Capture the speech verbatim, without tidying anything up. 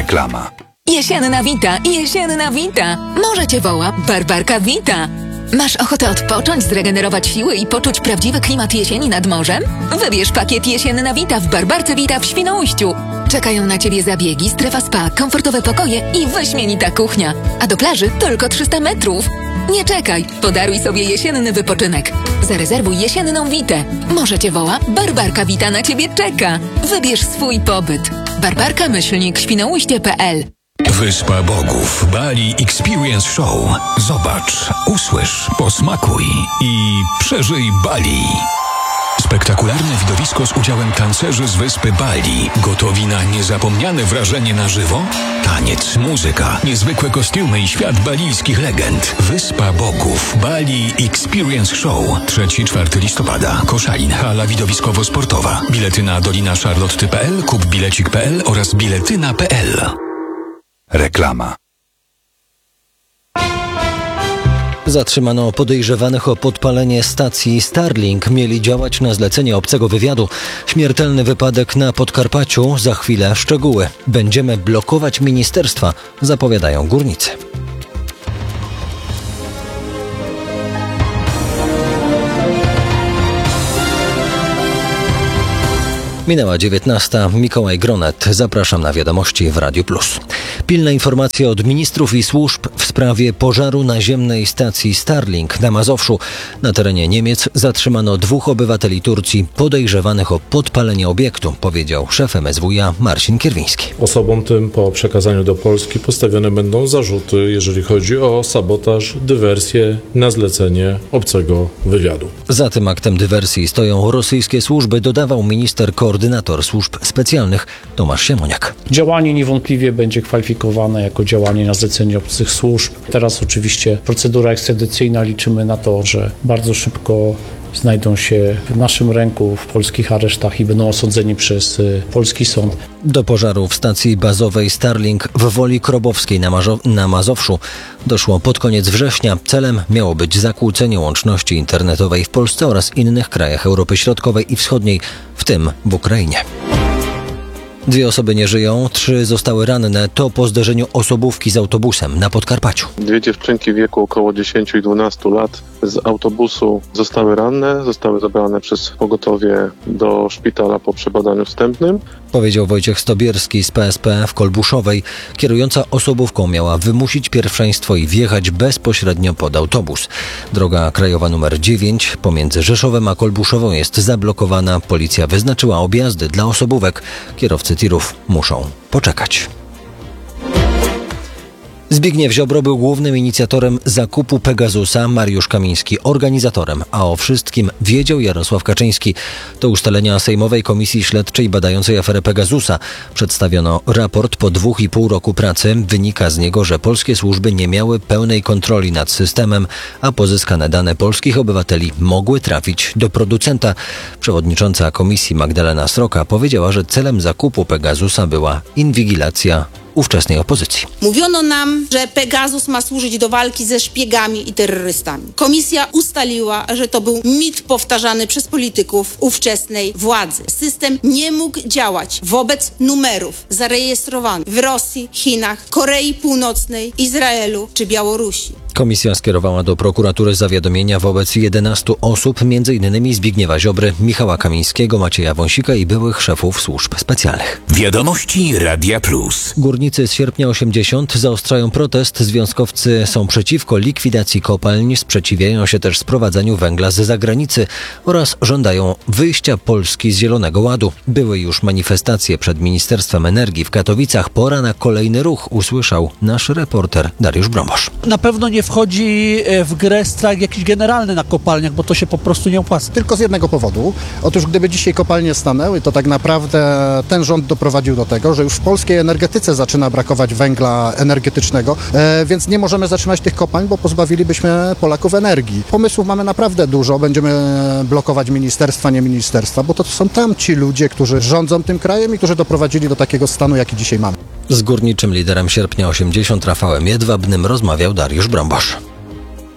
Reklama. Jesienna wita, jesienna wita. Morze cię woła, Barbarka wita. Masz ochotę odpocząć, zregenerować siły i poczuć prawdziwy klimat jesieni nad morzem? Wybierz pakiet Jesienna Wita w Barbarce Wita w Świnoujściu. Czekają na ciebie zabiegi, strefa spa, komfortowe pokoje i wyśmienita kuchnia. A do plaży tylko trzysta metrów. Nie czekaj, podaruj sobie jesienny wypoczynek. Zarezerwuj jesienną witę. Morze cię woła, Barbarka Wita na ciebie czeka. Wybierz swój pobyt. Barbarka myślnik świnoujście kropka pe el. Wyspa Bogów Bali Experience Show. Zobacz, usłysz, posmakuj i przeżyj Bali. Spektakularne widowisko z udziałem tancerzy z wyspy Bali. Gotowi na niezapomniane wrażenie na żywo? Taniec, muzyka, niezwykłe kostiumy i świat balijskich legend. Wyspa Bogów Bali Experience Show. trzeci czwartego listopada. Koszalin, hala widowiskowo-sportowa. Bilety na dolina charlotte kropka pe el, kup bilecik kropka pe el oraz biletyna kropka pe el. Reklama. Zatrzymano podejrzewanych o podpalenie stacji Starlink. Mieli działać na zlecenie obcego wywiadu. Śmiertelny wypadek na Podkarpaciu. Za chwilę szczegóły. Będziemy blokować ministerstwa, zapowiadają górnicy. Minęła dziewiętnasta. Mikołaj Gronet. Zapraszam na wiadomości w Radiu Plus. Pilne informacje od ministrów i służb w sprawie pożaru naziemnej stacji Starlink na Mazowszu. Na terenie Niemiec zatrzymano dwóch obywateli Turcji podejrzewanych o podpalenie obiektu, powiedział szef em es wuj a Marcin Kierwiński. Osobom tym po przekazaniu do Polski postawione będą zarzuty, jeżeli chodzi o sabotaż, dywersję na zlecenie obcego wywiadu. Za tym aktem dywersji stoją rosyjskie służby, dodawał minister koordynator służb specjalnych Tomasz Siemoniak. Działanie niewątpliwie będzie kwalifikowane jako działanie na zlecenie obcych służb. Teraz oczywiście procedura ekstradycyjna, liczymy na to, że bardzo szybko znajdą się w naszym ręku, w polskich aresztach i będą osądzeni przez y, polski sąd. Do pożaru w stacji bazowej Starlink w Woli Krobowskiej na, Marzo- na Mazowszu doszło pod koniec września. Celem miało być zakłócenie łączności internetowej w Polsce oraz innych krajach Europy Środkowej i Wschodniej, w tym w Ukrainie. Dwie osoby nie żyją, trzy zostały ranne. To po zderzeniu osobówki z autobusem na Podkarpaciu. Dwie dziewczynki w wieku około dziesięć i dwanaście lat z autobusu zostały ranne, zostały zabrane przez pogotowie do szpitala po przebadaniu wstępnym. Powiedział Wojciech Stobierski z pe es pe w Kolbuszowej. Kierująca osobówką miała wymusić pierwszeństwo i wjechać bezpośrednio pod autobus. Droga krajowa nr dziewięć pomiędzy Rzeszowem a Kolbuszową jest zablokowana. Policja wyznaczyła objazdy dla osobówek. Kierowcy tirów muszą poczekać. Zbigniew Ziobro był głównym inicjatorem zakupu Pegasusa, Mariusz Kamiński organizatorem, a o wszystkim wiedział Jarosław Kaczyński. To ustalenia Sejmowej Komisji Śledczej badającej aferę Pegasusa. Przedstawiono raport po dwóch i pół roku pracy. Wynika z niego, że polskie służby nie miały pełnej kontroli nad systemem, a pozyskane dane polskich obywateli mogły trafić do producenta. Przewodnicząca komisji Magdalena Sroka powiedziała, że celem zakupu Pegasusa była inwigilacja ówczesnej opozycji. Mówiono nam, że Pegasus ma służyć do walki ze szpiegami i terrorystami. Komisja ustaliła, że to był mit powtarzany przez polityków ówczesnej władzy. System nie mógł działać wobec numerów zarejestrowanych w Rosji, Chinach, Korei Północnej, Izraelu czy Białorusi. Komisja skierowała do prokuratury zawiadomienia wobec jedenastu osób, między innymi Zbigniewa Ziobry, Michała Kamińskiego, Macieja Wąsika i byłych szefów służb specjalnych. Wiadomości Radia Plus. Górnicy z sierpnia osiemdziesiąt zaostrzają protest. Związkowcy są przeciwko likwidacji kopalń, sprzeciwiają się też sprowadzaniu węgla z zagranicy oraz żądają wyjścia Polski z Zielonego Ładu. Były już manifestacje przed Ministerstwem Energii w Katowicach. Pora na kolejny ruch, usłyszał nasz reporter Dariusz Brombosz. Na pewno nie wchodzi w grę strajk jakiś generalny na kopalniach, bo to się po prostu nie opłaca. Tylko z jednego powodu. Otóż gdyby dzisiaj kopalnie stanęły, to tak naprawdę ten rząd doprowadził do tego, że już w polskiej energetyce zaczyna brakować węgla energetycznego, e, więc nie możemy zatrzymać tych kopalń, bo pozbawilibyśmy Polaków energii. Pomysłów mamy naprawdę dużo. Będziemy blokować ministerstwa, nie ministerstwa, bo to są tam ci ludzie, którzy rządzą tym krajem i którzy doprowadzili do takiego stanu, jaki dzisiaj mamy. Z górniczym liderem sierpnia osiemdziesiąt Rafałem Jedwabnym rozmawiał Dariusz Brombosz.